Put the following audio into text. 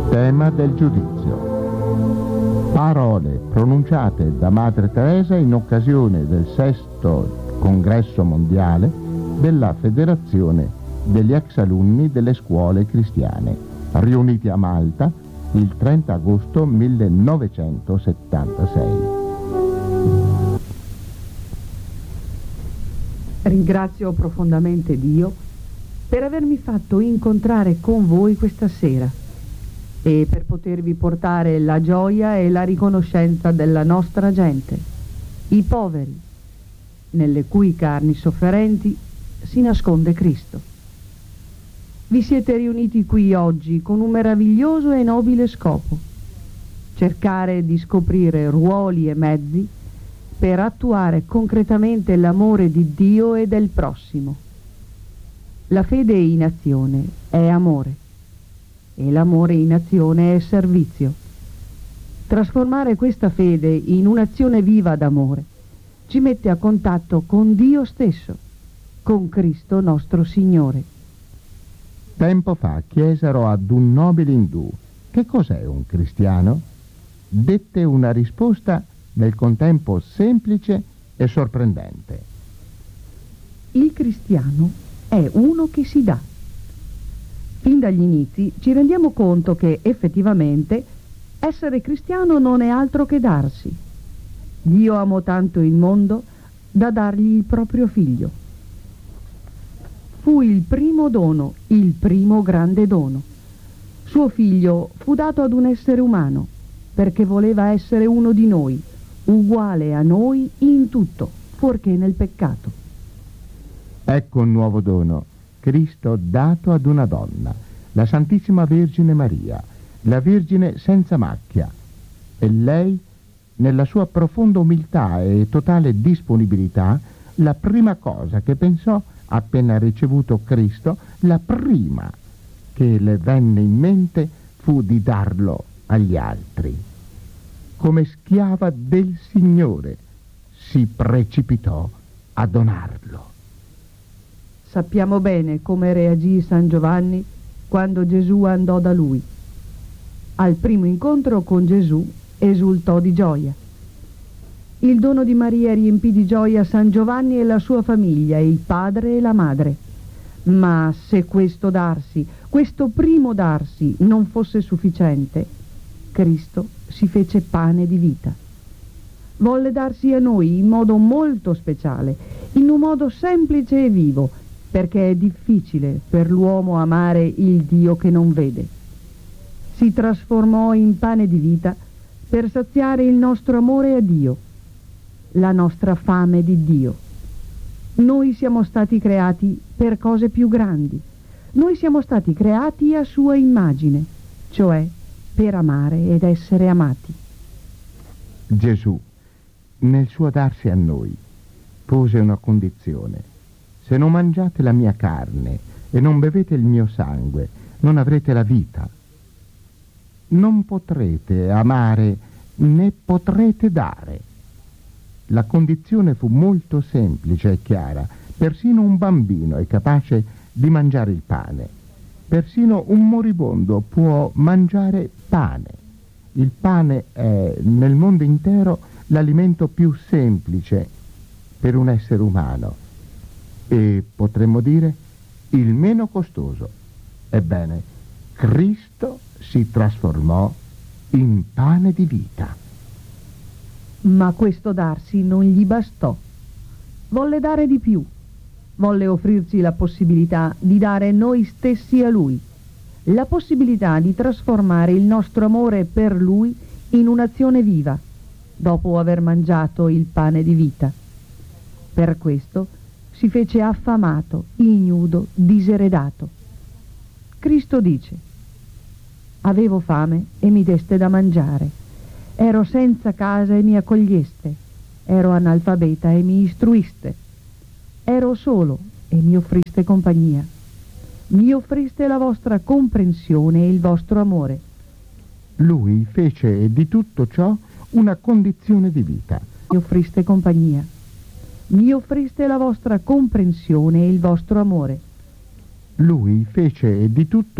Tema del giudizio. Parole pronunciate da Madre Teresa in occasione del 6° congresso mondiale della Federazione degli ex alunni delle scuole cristiane, riuniti a Malta il 30 agosto 1976. Ringrazio profondamente Dio per avermi fatto incontrare con voi questa sera e per potervi portare la gioia e la riconoscenza della nostra gente, i poveri, nelle cui carni sofferenti si nasconde Cristo. Vi siete riuniti qui oggi con un meraviglioso e nobile scopo: cercare di scoprire ruoli e mezzi per attuare concretamente l'amore di Dio e del prossimo. La fede in azione è amore e l'amore in azione è servizio. Trasformare questa fede in un'azione viva d'amore ci mette a contatto con Dio stesso, con Cristo nostro Signore. Tempo fa chiesero ad un nobile indù: che cos'è un cristiano? Dette una risposta nel contempo semplice e sorprendente. Il cristiano è uno che si dà. Fin dagli inizi ci rendiamo conto che effettivamente essere cristiano non è altro che darsi. Dio amò tanto il mondo da dargli il proprio figlio. Fu il primo dono, il primo grande dono. Suo figlio fu dato ad un essere umano perché voleva essere uno di noi, uguale a noi in tutto, fuorché nel peccato. Ecco un nuovo dono: Cristo dato ad una donna, la Santissima Vergine Maria, la Vergine senza macchia. E lei, nella sua profonda umiltà e totale disponibilità, la prima cosa che pensò appena ricevuto Cristo, la prima che le venne in mente, fu di darlo agli altri. Come schiava del Signore si precipitò a donarlo. Sappiamo bene come reagì San Giovanni quando Gesù andò da lui. Al primo incontro con Gesù esultò di gioia. Il dono di Maria riempì di gioia San Giovanni e la sua famiglia, il padre e la madre. Ma se questo darsi, questo primo darsi, non fosse sufficiente, Cristo si fece pane di vita. Volle darsi a noi in modo molto speciale, in un modo semplice e vivo, perché è difficile per l'uomo amare il Dio che non vede. Si trasformò in pane di vita per saziare il nostro amore a Dio, la nostra fame di Dio. Noi siamo stati creati per cose più grandi. Noi siamo stati creati a sua immagine, cioè per amare ed essere amati. Gesù, nel suo darsi a noi, pose una condizione: se non mangiate la mia carne e non bevete il mio sangue, non avrete la vita. Non potrete amare né potrete dare. La condizione fu molto semplice e chiara. Persino un bambino è capace di mangiare il pane. Persino un moribondo può mangiare pane. Il pane è nel mondo intero l'alimento più semplice per un essere umano e potremmo dire il meno costoso. Ebbene, Cristo si trasformò in pane di vita. Ma questo darsi non gli bastò. Volle dare di più. Volle offrirci la possibilità di dare noi stessi a Lui, la possibilità di trasformare il nostro amore per Lui in un'azione viva, dopo aver mangiato il pane di vita. Per questo si fece affamato, ignudo, diseredato. Cristo dice: avevo fame e mi deste da mangiare. Ero senza casa e mi accoglieste. Ero analfabeta e mi istruiste. Ero solo e mi offriste compagnia. Mi offriste la vostra comprensione e il vostro amore. Lui fece di tutto ciò una condizione di vita. Mi offriste compagnia. Mi offriste la vostra comprensione e il vostro amore. Lui fece di tutto